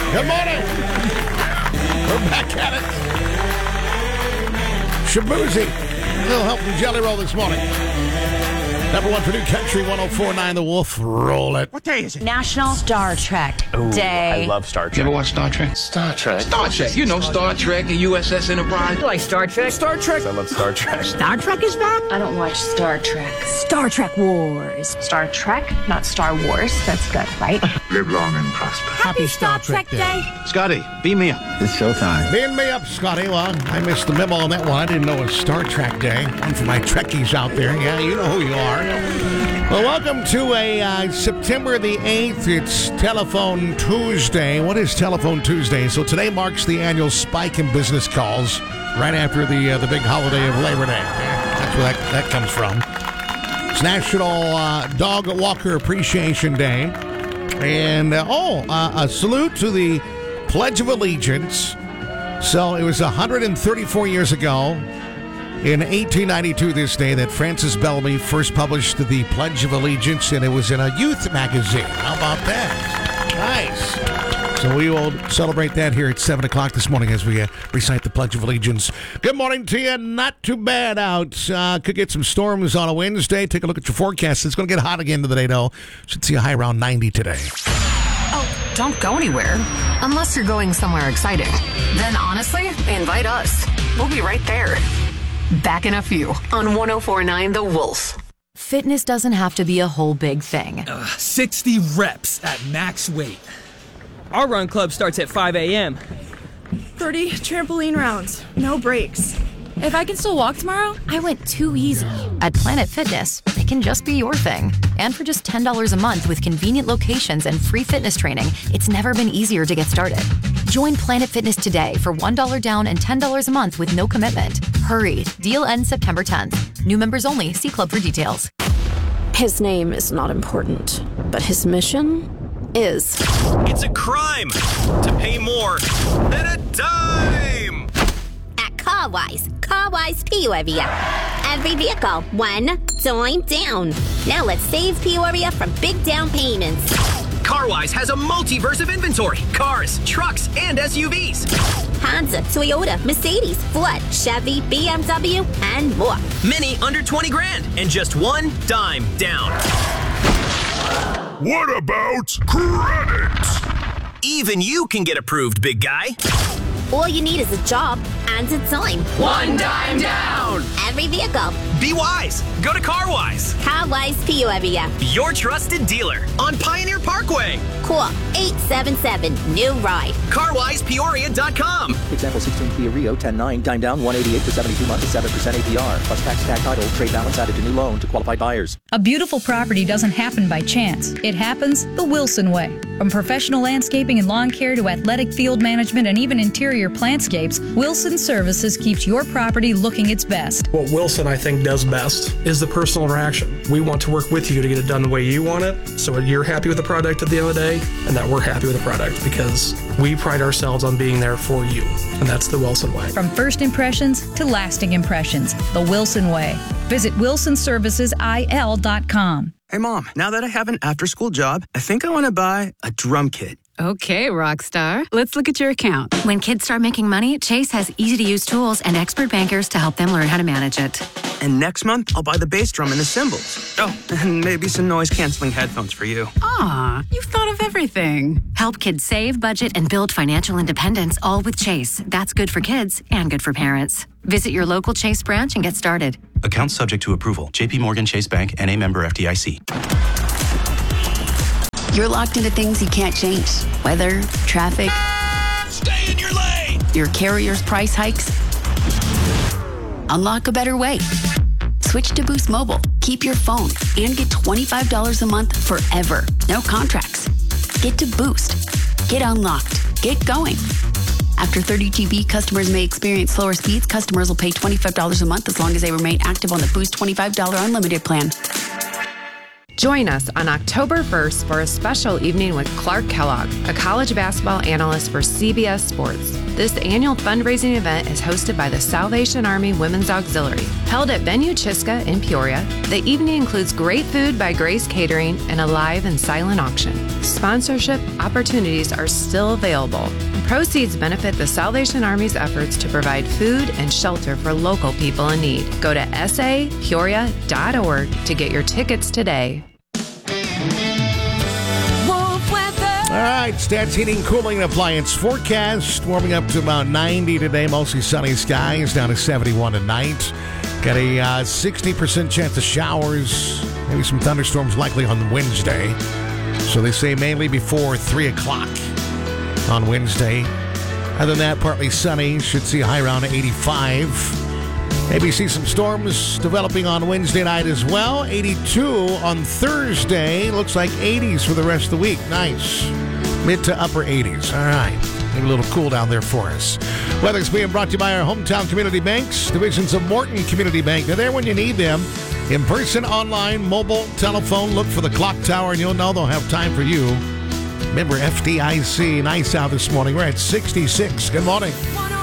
Good morning. We're back at it. Shabuzi. A little help from Jelly Roll this morning. Number one for New Country, 104.9 The Wolf. Roll it. What day is it? National Star Trek Day. I love Star Trek. You ever watch Star Trek? Star Trek. Star Trek. You know Star Trek and USS Enterprise. You like Star Trek? Star Trek. I love Star Trek. Star Trek is back? I don't watch Star Trek. Star Trek Wars. Star Trek, not Star Wars. That's good, right? Live long and prosper. Happy Star Trek Day. Scotty, beam me up. It's showtime. Being me up, Scotty. Well, I missed the memo on that one. I didn't know it was Star Trek Day. One for my Trekkies out there. Yeah, you know who you are. Well, welcome to a September the 8th. It's Telephone Tuesday. What is Telephone Tuesday? So today marks the annual spike in business calls right after the big holiday of Labor Day. That's where that comes from. It's National Dog Walker Appreciation Day. And, a salute to the Pledge of Allegiance. So it was 134 years ago, in 1892 this day, that Francis Bellamy first published the Pledge of Allegiance, and it was in a youth magazine. How about that? Nice. So we will celebrate that here at 7 o'clock this morning as we recite the Pledge of Allegiance. Good morning to you. Not too bad out. Could get some storms on a Wednesday. Take a look at your forecast. It's going to get hot again today, though. Should see a high around 90 today. Oh, don't go anywhere. Unless you're going somewhere exciting. Then honestly, invite us. We'll be right there. Back in a few on 104.9 The Wolf. Fitness doesn't have to be a whole big thing. 60 reps at max weight. Our run club starts at 5 a.m. 30 trampoline rounds, no breaks. If I can still walk tomorrow, I went too easy. At Planet Fitness, it can just be your thing. And for just $10 a month with convenient locations and free fitness training, it's never been easier to get started. Join Planet Fitness today for $1 down and $10 a month with no commitment. Hurry. Deal ends September 10th. New members only. See club for details. His name is not important, but his mission is. It's a crime to pay more than a dime. At CarWise Peoria. Every vehicle, one dime down. Now let's save Peoria from big down payments. CarWise has a multiverse of inventory. Cars, trucks, and SUVs. Honda, Toyota, Mercedes, Ford, Chevy, BMW, and more. Many under 20 grand and just one dime down. What about credit? Even you can get approved, big guy. All you need is a job and a dime. One dime down. Every vehicle. Be wise. Go to CarWise. CarWise Peoria. Your trusted dealer on Pioneer Parkway. Call 877-NEW-RIDE. CarWisePeoria.com. Example 16 Kia Rio 10.9, dime down 188 for 72 months at 7% APR. Plus tax tag title, trade balance added to new loan to qualified buyers. A beautiful property doesn't happen by chance. It happens the Wilson way. From professional landscaping and lawn care to athletic field management and even interior plantscapes, Wilson Services keeps your property looking its best. What Wilson, I think, does best is the personal interaction. We want to work with you to get it done the way you want it, so that you're happy with the product at the end of the day, and that we're happy with the product, because we pride ourselves on being there for you, and that's the Wilson way. From first impressions to lasting impressions, the Wilson way. Visit WilsonServicesIL.com. Hey, Mom, now that I have an after-school job, I think I want to buy a drum kit. Okay, Rockstar. Let's look at your account. When kids start making money, Chase has easy-to-use tools and expert bankers to help them learn how to manage it. And next month, I'll buy the bass drum and the cymbals. Oh, and maybe some noise-canceling headphones for you. Aw, you've thought of everything. Help kids save, budget, and build financial independence, all with Chase. That's good for kids and good for parents. Visit your local Chase branch and get started. Account subject to approval. JP Morgan Chase Bank, N.A. member FDIC. You're locked into things you can't change. Weather, traffic. Stay in your lane! Your carrier's price hikes. Unlock a better way. Switch to Boost Mobile. Keep your phone and get $25 a month forever. No contracts. Get to Boost. Get unlocked. Get going. After 30 GB, customers may experience slower speeds. Customers will pay $25 a month as long as they remain active on the Boost $25 unlimited plan. Join us on October 1st for a special evening with Clark Kellogg, a college basketball analyst for CBS Sports. This annual fundraising event is hosted by the Salvation Army Women's Auxiliary. Held at Venue Chisca in Peoria, the evening includes great food by Grace Catering and a live and silent auction. Sponsorship opportunities are still available. Proceeds benefit the Salvation Army's efforts to provide food and shelter for local people in need. Go to sapeoria.org to get your tickets today. All right, Stats Heating, Cooling, Appliance forecast. Warming up to about 90 today. Mostly sunny skies, down to 71 tonight. Got a 60% chance of showers. Maybe some thunderstorms likely on Wednesday. So they say mainly before 3 o'clock on Wednesday. Other than that, partly sunny. Should see a high around 85. Maybe see some storms developing on Wednesday night as well. 82 on Thursday. Looks like 80s for the rest of the week. Nice. Mid to upper 80s. All right. Maybe a little cool down there for us. Weather's being brought to you by our hometown community banks. Divisions of Morton Community Bank. They're there when you need them. In person, online, mobile, telephone. Look for the clock tower and you'll know they'll have time for you. Remember FDIC. Nice out this morning. We're at 66. Good morning.